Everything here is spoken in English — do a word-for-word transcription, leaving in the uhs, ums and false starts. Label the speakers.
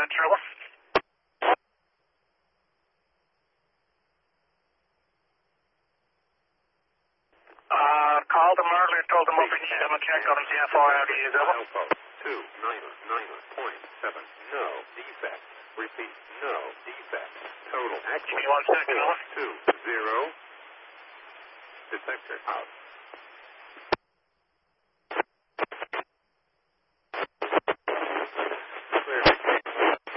Speaker 1: trouble. Uh, called them earlier, told them over here, double check on the F O R D is over.
Speaker 2: two niner niner point seven, no defect. Repeat, no defect. Total.
Speaker 1: Give me one second, over.
Speaker 2: two zero. Detector out.